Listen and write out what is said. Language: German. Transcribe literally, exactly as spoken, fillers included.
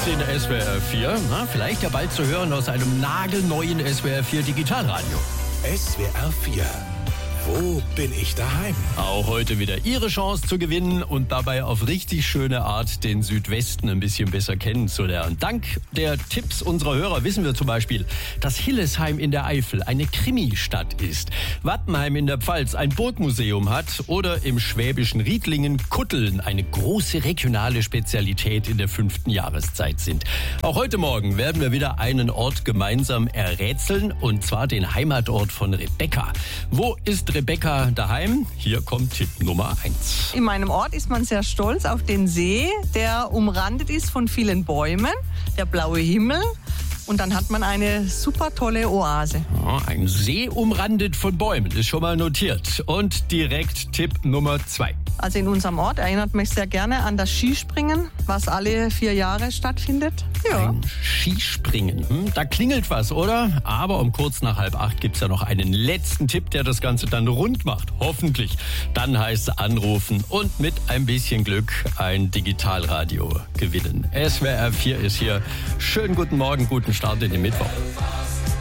in S W R vier. Na, vielleicht ja bald zu hören aus einem nagelneuen S W R vier Digitalradio. S W R vier. Wo bin ich daheim? Auch heute wieder Ihre Chance zu gewinnen und dabei auf richtig schöne Art den Südwesten ein bisschen besser kennenzulernen. Dank der Tipps unserer Hörer wissen wir zum Beispiel, dass Hillesheim in der Eifel eine Krimi-Stadt ist, Wattenheim in der Pfalz ein Burgmuseum hat oder im schwäbischen Riedlingen Kutteln eine große regionale Spezialität in der fünften Jahreszeit sind. Auch heute Morgen werden wir wieder einen Ort gemeinsam errätseln, und zwar den Heimatort von Rebecca. Wo ist Rebecca daheim? Hier kommt Tipp Nummer eins. In meinem Ort ist man sehr stolz auf den See, der umrandet ist von vielen Bäumen, der blaue Himmel. Und dann hat man eine super tolle Oase. Ja, ein See umrandet von Bäumen, ist schon mal notiert. Und direkt Tipp Nummer zwei. Also in unserem Ort erinnert mich sehr gerne an das Skispringen, was alle vier Jahre stattfindet. Ja. Ein Skispringen, hm, da klingelt was, oder? Aber um kurz nach halb acht gibt's ja noch einen letzten Tipp, der das Ganze dann rund macht. Hoffentlich. Dann heißt es anrufen und mit ein bisschen Glück ein Digitalradio gewinnen. S W R vier ist hier. Schönen guten Morgen, guten Start in den Mittwoch.